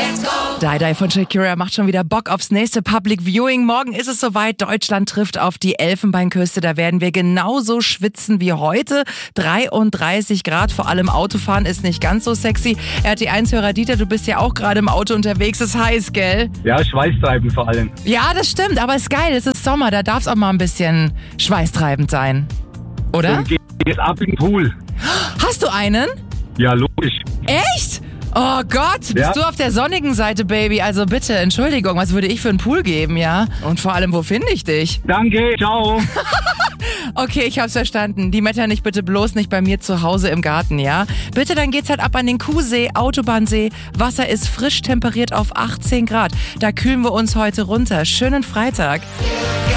Die von Shakira macht schon wieder Bock aufs nächste Public Viewing. Morgen ist es soweit. Deutschland trifft auf die Elfenbeinküste. Da werden wir genauso schwitzen wie heute. 33 Grad, vor allem Autofahren ist nicht ganz so sexy. RT1-Hörer Dieter, du bist ja auch gerade im Auto unterwegs. Ist heiß, gell? Ja, schweißtreibend vor allem. Ja, das stimmt, aber ist geil. Es ist Sommer, da darf es auch mal ein bisschen schweißtreibend sein. Oder? Und geht ab in den Pool. Hast du einen? Ja, logisch. Echt? Oh Gott, bist du auf der sonnigen Seite, Baby? Also bitte, Entschuldigung, was würde ich für einen Pool geben, ja? Und vor allem, wo finde ich dich? Danke, ciao. Okay, ich hab's verstanden. Die Metternich bitte bloß nicht bei mir zu Hause im Garten, ja? Bitte, dann geht's halt ab an den Kuhsee, Autobahnsee. Wasser ist frisch temperiert auf 18 Grad. Da kühlen wir uns heute runter. Schönen Freitag.